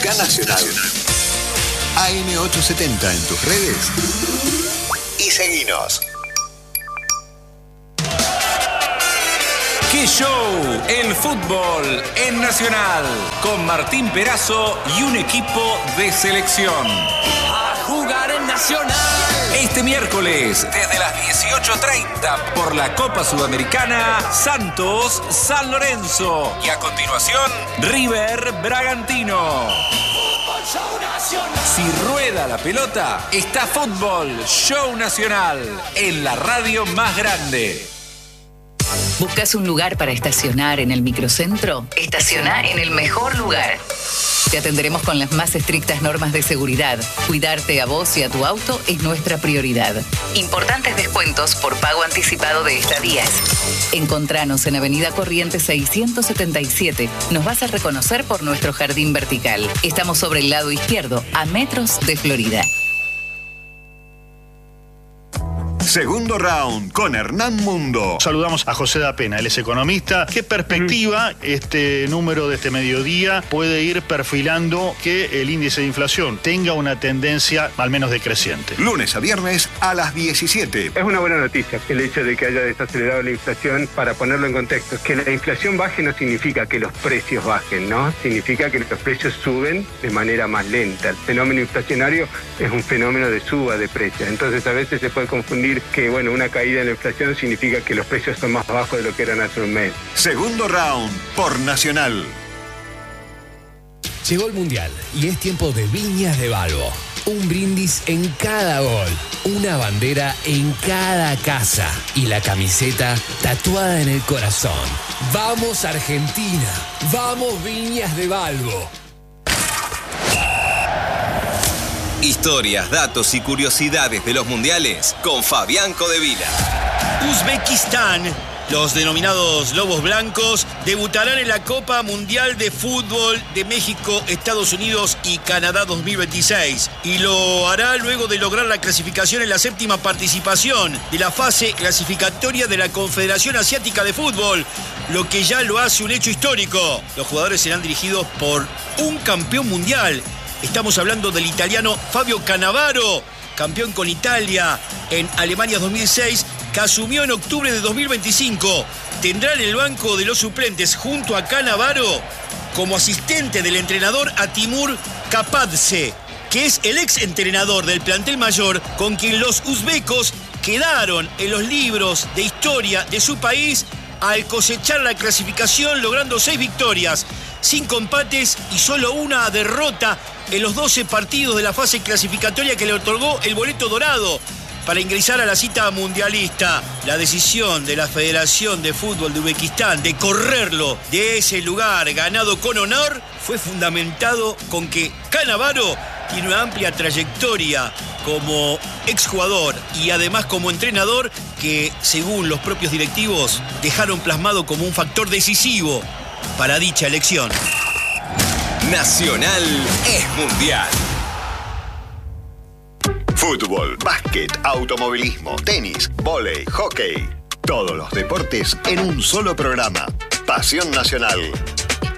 Acá Nacional. AM870 en tus redes. Y seguinos. ¡Qué show! El fútbol en Nacional. Con Martín Perazo y un equipo de selección. A jugar en Nacional. Este miércoles, desde las 18:30, por la Copa Sudamericana, Santos-San Lorenzo. Y a continuación, River-Bragantino. Si rueda la pelota, está Fútbol Show Nacional en la radio más grande. ¿Buscas un lugar para estacionar en el microcentro? Estaciona en el mejor lugar. Te atenderemos con las más estrictas normas de seguridad. Cuidarte a vos y a tu auto es nuestra prioridad. Importantes descuentos por pago anticipado de estadías. Encontranos en Avenida Corrientes 677. Nos vas a reconocer por nuestro jardín vertical. Estamos sobre el lado izquierdo, a metros de Florida. Segundo round con Hernán Mundo. Saludamos a José da Pena, él es economista. ¿Qué perspectiva este número de este mediodía puede ir perfilando que el índice de inflación tenga una tendencia al menos decreciente? Lunes a viernes a las 17. Es una buena noticia el hecho de que haya desacelerado la inflación. Para ponerlo en contexto, que la inflación baje no significa que los precios bajen, ¿no? Significa que los precios suben de manera más lenta. El fenómeno inflacionario es un fenómeno de suba de precios. Entonces a veces se puede confundir que, bueno, una caída en la inflación significa que los precios son más bajos de lo que eran hace un mes. Segundo round por Nacional. Llegó el Mundial y es tiempo de Viñas de Balbo. Un brindis en cada gol, una bandera en cada casa y la camiseta tatuada en el corazón. ¡Vamos Argentina! ¡Vamos Viñas de Balbo! Historias, datos y curiosidades de los mundiales con Fabián Codevila. Uzbekistán, los denominados Lobos Blancos, debutarán en la Copa Mundial de Fútbol de México, Estados Unidos y Canadá 2026. Y lo hará luego de lograr la clasificación en la séptima participación de la fase clasificatoria de la Confederación Asiática de Fútbol, lo que ya lo hace un hecho histórico. Los jugadores serán dirigidos por un campeón mundial. Estamos hablando del italiano Fabio Cannavaro, campeón con Italia en Alemania 2006, que asumió en octubre de 2025. Tendrá en el banco de los suplentes junto a Cannavaro como asistente del entrenador a Timur Kapadze, que es el ex entrenador del plantel mayor con quien los uzbecos quedaron en los libros de historia de su país al cosechar la clasificación logrando 6 victorias, 5 empates y solo una derrota en los 12 partidos de la fase clasificatoria que le otorgó el boleto dorado para ingresar a la cita mundialista. La decisión de la Federación de Fútbol de Uzbekistán de correrlo de ese lugar ganado con honor fue fundamentado con que Cannavaro tiene una amplia trayectoria como exjugador y además como entrenador que, según los propios directivos, dejaron plasmado como un factor decisivo para dicha elección. Nacional es mundial. Fútbol, básquet, automovilismo, tenis, vóley, hockey. Todos los deportes en un solo programa. Pasión Nacional.